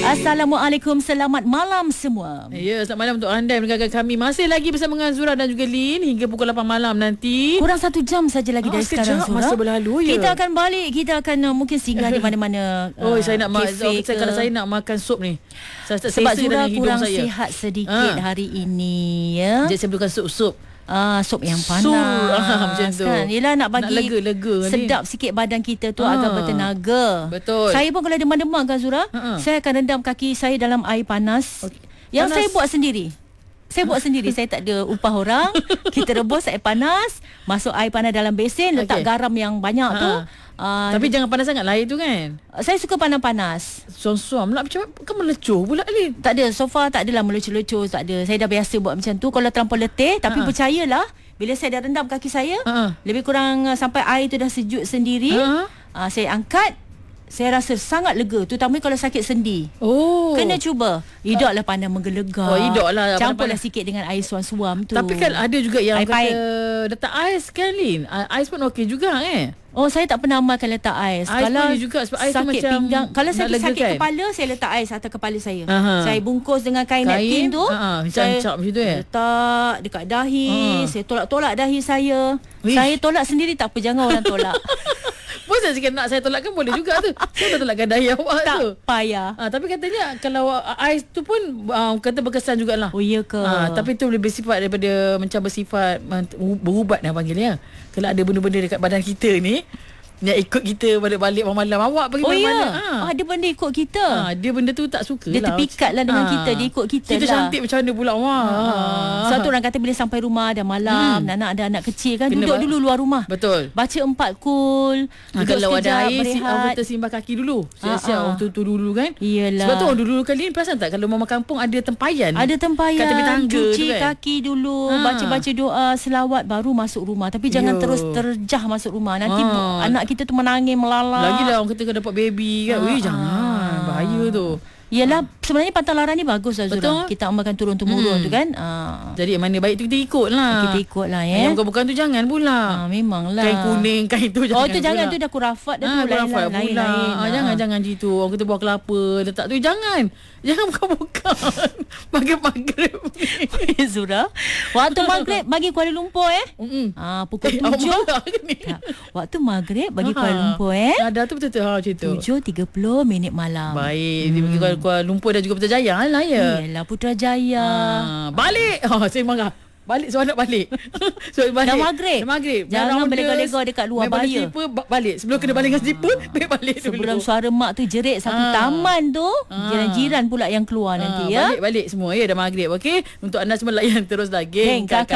Assalamualaikum, selamat malam semua. Ya, selamat malam untuk anda yang mendengarkan kami. Masih lagi bersama dengan Zura dan juga Lin hingga pukul 8 malam nanti. Kurang 1 jam saja lagi dari sekarang, Zura. Masa berlalu ya. Kita akan balik, kita akan mungkin singgah di mana-mana. Saya nak kalau saya nak makan sup ni. Sebab Zura kurang sihat sedikit hari ini ya. Jadi saya perlukan sup. Sup yang panas macam tu kan. Yelah nak bagi nak lega sedap ni. Sikit badan kita tu agar bertenaga. Betul. Saya pun kalau demam-demam kan Zura, saya akan rendam kaki saya dalam air panas. Yang saya buat sendiri. Saya tak ada upah orang. Kita rebus air panas, masuk air panas dalam besen, letak garam yang banyak tu. Tapi jangan panas sangat lah air tu kan. Saya suka panas-panas. Suam-suam lah. Macam kan melecuh pula Lin. Tak ada, so far tak adalah melecuh-lecuh. Tak ada. Saya dah biasa buat macam tu. Kalau terlampau letih, tapi percayalah, bila saya dah rendam kaki saya, lebih kurang sampai air tu dah sejuk sendiri, saya angkat, saya rasa sangat lega. Terutamanya kalau sakit sendi. Kena cuba. Hiduplah pandang menggelegak. Hiduplah. Campurlah sikit dengan air suam-suam tu. Tapi kan ada juga yang air kata letak ais kan Lin. Ais pun okey juga saya tak pernah amalkan letak ais. Kalau juga, sebab ais sakit macam pinggang, kalau saya sakit kan? kepala, saya letak ais atas kepala saya. Saya bungkus dengan kain napkin tu. Saya cap macam tu letak dekat dahi. Saya tolak-tolak dahi saya. Saya tolak sendiri tak apa, jangan orang tolak. Boleh sikit nak saya tolakkan boleh juga tu. Saya dah tolakkan dahi awak tak tu. Tak payah. Tapi katanya kalau ais tu pun kata berkesan jugalah. Oh ya ke? Tapi tu lebih sifat daripada macam bersifat berubat nak panggil ya. Kalau ada benda-benda dekat badan kita ni yang ikut kita balik-balik malam-malam. Awak pergi malam-malam. Ada benda ikut kita. Dia benda tu tak suka dia lah. Dia terpikat lah dengan kita. Dia ikut kita lah. Kita cantik macam mana pula. Satu orang kata bila sampai rumah dah malam, anak ada anak kecil kan, duduk dulu luar rumah. Betul. Baca 4 kul. Kalau ada air, berehat. kita simbah kaki dulu. Siap-siap orang tu dulu kan. Iyalah. Sebab tu orang dulu kali ni perasan tak, kalau mama kampung ada tempayan. Ada tempayan. Kat tepi tangga cuci tu kan. Kaki dulu. Baca-baca doa, selawat, baru masuk rumah. Tapi jangan terus terjah masuk rumah. Nanti anak kita tu menangis, melala. Lagilah orang kata kau dapat baby kan. Jangan. Bahaya tu. Yelah, sebenarnya pantang larang ni bagus lah Zura. Betul. Kita amalkan turun-temurun tu kan. Jadi mana baik tu kita ikut lah. Kita ikut lah ya. Yang bukan-bukan tu jangan pula. Memanglah. Kain kuning, kain tu jangan. Tu jangan, tu dah kurafat dah tu. Kurafat pula. Jangan gitu. Orang kata buah kelapa letak tu. Jangan buka-buka. Maghrib Zura, waktu maghrib bagi Kuala Lumpur pukul 7. Waktu maghrib bagi Kuala Lumpur Ada tu betul-betul macam tu. 7.30 minit malam. Baik. Dia pergi Kuala Lumpur dan juga Putrajaya lah ya. Yalah, Putrajaya. Balik. Saya marah. Balik nak balik. Dah maghrib. Jangan berlega-lega dekat luar bahaya. Balik. Sebelum kena balik dengan slipper, balik dulu. Sebelum suara mak tu jerit satu taman tu, jiran-jiran pula yang keluar nanti ya. Balik semua ya, dah maghrib. Okey. Untuk anda semua layan terus lagi. Geng Kakak